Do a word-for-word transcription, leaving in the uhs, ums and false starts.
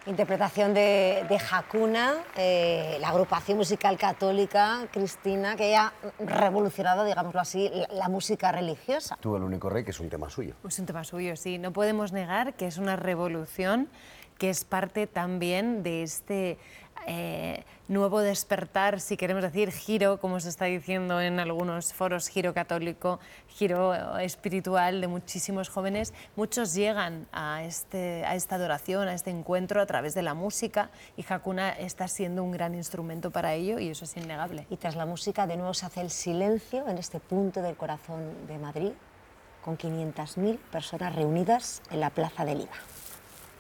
Interpretación de, de Hakuna, eh, la agrupación musical católica, Cristina, que ha revolucionado, digámoslo así, la, la música religiosa. Tú, el único rey, que es un tema suyo. Es un tema suyo, sí. No podemos negar que es una revolución que es parte también de este eh, nuevo despertar, si queremos decir giro, como se está diciendo en algunos foros, giro católico, giro espiritual de muchísimos jóvenes. Muchos llegan a, este, a esta adoración, a este encuentro a través de la música, y Hakuna está siendo un gran instrumento para ello, y eso es innegable. Y tras la música, de nuevo se hace el silencio en este punto del corazón de Madrid, con quinientas mil personas reunidas en la Plaza de Lima.